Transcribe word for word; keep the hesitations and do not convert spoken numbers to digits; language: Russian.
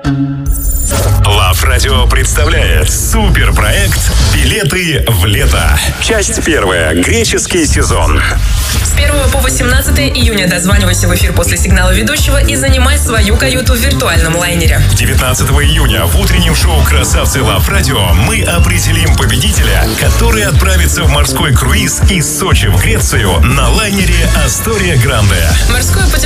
Лав Радио представляет суперпроект «Билеты в лето». Часть первая. Греческий сезон. С первого по восемнадцатое июня дозванивайся в эфир после сигнала ведущего и занимай свою каюту в виртуальном лайнере. девятнадцатого июня в утреннем шоу «Красавцы Лав Радио» мы определим победителя, который отправится в морской круиз из Сочи в Грецию на лайнере «Астория Гранде». Морское путешествие